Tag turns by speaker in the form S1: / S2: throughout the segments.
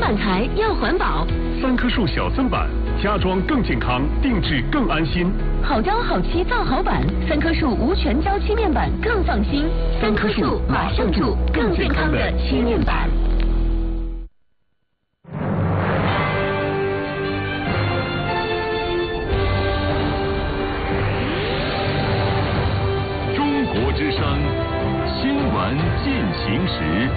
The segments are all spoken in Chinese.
S1: 板材要环保。
S2: 3棵树小增板，家装更健康，定制更安心。
S1: 好胶好漆造好板，3棵树无全胶漆面板更放心。3棵树马上住更健康的漆面板。
S3: 中国之声新闻进行时。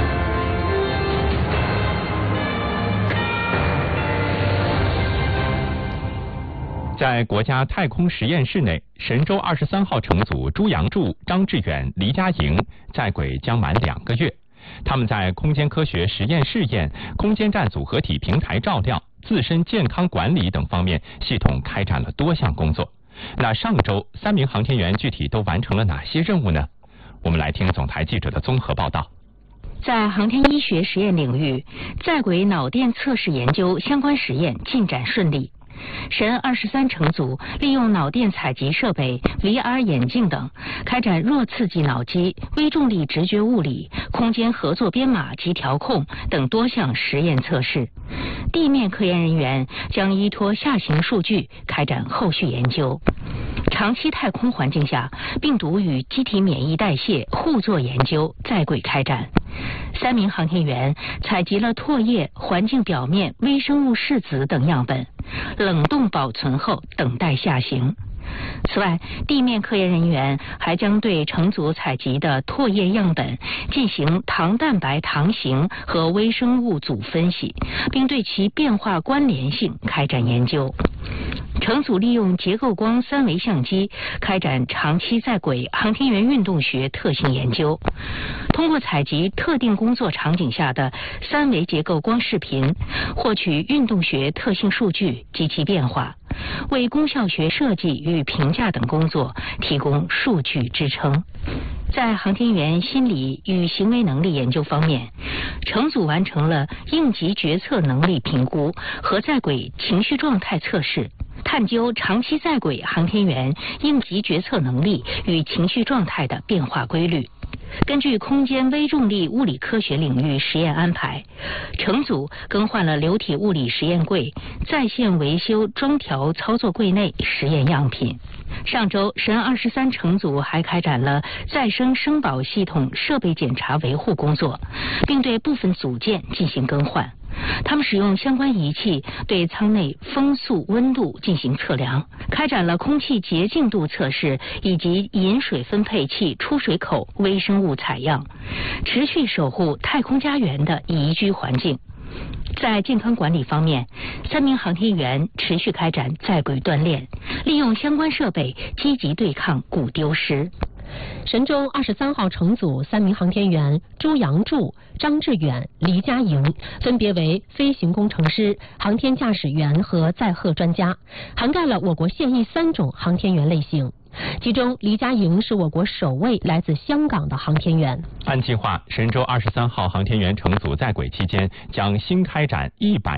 S4: 在国家太空实验室内，神舟23号乘组朱杨柱、张志远、黎佳莹在轨将满2个月。他们在空间科学实验试验、空间站组合体平台照料、自身健康管理等方面系统开展了多项工作。那上周3名航天员具体都完成了哪些任务呢？我们来听总台记者的综合报道。
S5: 在航天医学实验领域，在轨脑电测试研究相关实验进展顺利。神23乘组利用脑电采集设备、VR 眼镜等，开展弱刺激脑机、微重力直觉物理、空间合作编码及调控等多项实验测试。地面科研人员将依托下行数据开展后续研究。长期太空环境下，病毒与机体免疫代谢互作研究在轨开展。3名航天员采集了唾液、环境表面微生物拭子等样本，冷冻保存后等待下行。此外，地面科研人员还将对乘组采集的唾液样本进行糖蛋白糖型和微生物组分析，并对其变化关联性开展研究。乘组利用结构光3维相机开展长期在轨航天员运动学特性研究，通过采集特定工作场景下的3维结构光视频，获取运动学特性数据及其变化，为功效学设计与评价等工作提供数据支撑。在航天员心理与行为能力研究方面，乘组完成了应急决策能力评估和在轨情绪状态测试，探究长期在轨航天员应急决策能力与情绪状态的变化规律。根据空间微重力物理科学领域实验安排，乘组更换了流体物理实验柜、在线维修装调操作柜内实验样品。上周，神23乘组还开展了再生生保系统设备检查维护工作，并对部分组件进行更换。他们使用相关仪器对舱内风速、温度进行测量，开展了空气洁净度测试以及饮水分配器出水口微生物采样，持续守护太空家园的宜居环境。在健康管理方面，3名航天员持续开展在轨锻炼，利用相关设备积极对抗骨丢失。
S6: 神舟23号乘组3名航天员朱杨柱、张志远、黎佳莹分别为飞行工程师、航天驾驶员和载荷专家，涵盖了我国现役3种航天员类型。其中，黎佳莹是我国首位来自香港的航天员。
S4: 按计划，神舟23号航天员乘组在轨期间将新开展100